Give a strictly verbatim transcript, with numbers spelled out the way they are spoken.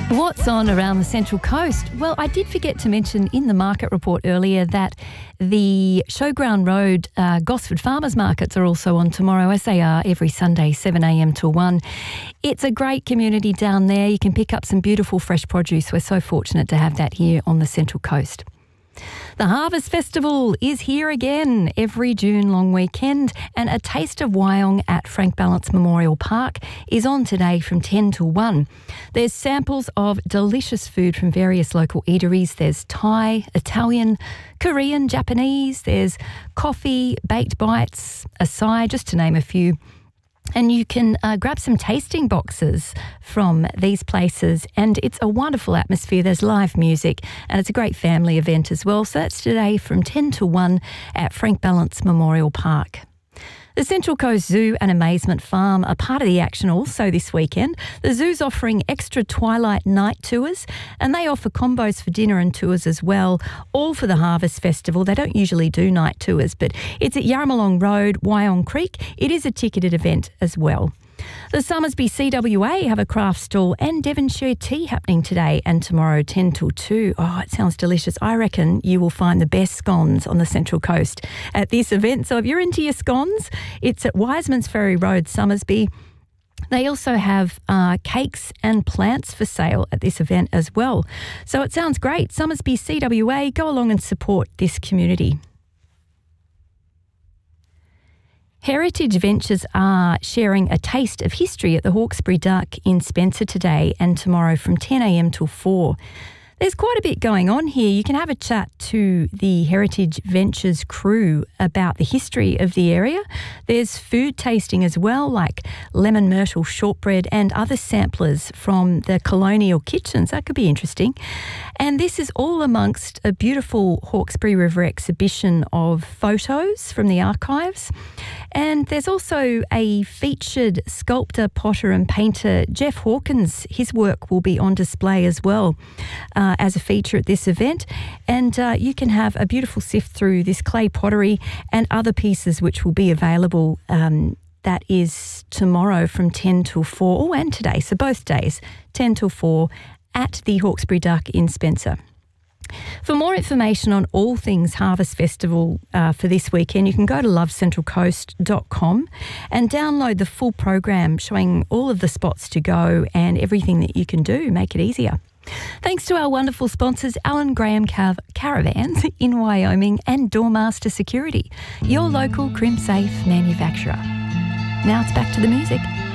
What's on around the Central Coast? Well, I did forget to mention in the market report earlier that the Showground Road uh, Gosford Farmers Markets are also on tomorrow, as they are every Sunday, seven a m till one. It's a great community down there. You can pick up some beautiful fresh produce. We're so fortunate to have that here on the Central Coast. The Harvest Festival is here again every June long weekend, and a taste of Wyong at Frank Ballance Memorial Park is on today from ten till one. There's samples of delicious food from various local eateries. There's Thai, Italian, Korean, Japanese. There's coffee, baked bites, acai, just to name a few. And you can uh, grab some tasting boxes from these places, and it's a wonderful atmosphere. There's live music, and it's a great family event as well. So that's today from ten to one at Frank Ballance Memorial Park. The Central Coast Zoo and Amazement Farm are part of the action also this weekend. The zoo's offering extra twilight night tours, and they offer combos for dinner and tours as well, all for the Harvest Festival. They don't usually do night tours, but it's at Yarramalong Road, Wyong Creek. It is a ticketed event as well. The Summersby C W A have a craft stall and Devonshire tea happening today and tomorrow, ten till two. Oh, it sounds delicious. I reckon you will find the best scones on the Central Coast at this event. So if you're into your scones, it's at Wiseman's Ferry Road, Summersby. They also have uh, cakes and plants for sale at this event as well. So it sounds great. Summersby C W A, go along and support this community. Heritage Ventures are sharing a taste of history at the Hawkesbury Duck in Spencer today and tomorrow from ten a m till four. There's quite a bit going on here. You can have a chat to the Heritage Ventures crew about the history of the area. There's food tasting as well, like lemon myrtle shortbread and other samplers from the colonial kitchens. That could be interesting. And this is all amongst a beautiful Hawkesbury River exhibition of photos from the archives. And there's also a featured sculptor, potter and painter, Jeff Hawkins. His work will be on display as well uh, as a feature at this event. And uh, you can have a beautiful sift through this clay pottery and other pieces which will be available. Um, that is tomorrow from ten till four, oh, and today, so both days, ten till four at the Hawkesbury Duck in Spencer. For more information on all things Harvest Festival uh, for this weekend, you can go to love central coast dot com and download the full program showing all of the spots to go and everything that you can do. Make it easier. Thanks to our wonderful sponsors, Alan Graham Cav- Caravans in Wyoming and Doormaster Security, your local crimp safe manufacturer. Now it's back to the music.